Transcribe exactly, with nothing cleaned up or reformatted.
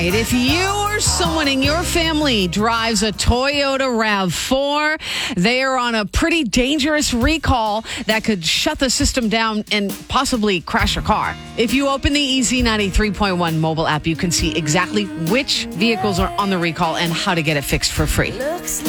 right. If you or someone in your family drives a Toyota RAV four, they are on a pretty dangerous recall that could shut the system down and possibly crash your car. If you open the E Z ninety-three point one mobile app, you can see exactly which vehicles are on the recall and how to get it fixed for free. Looks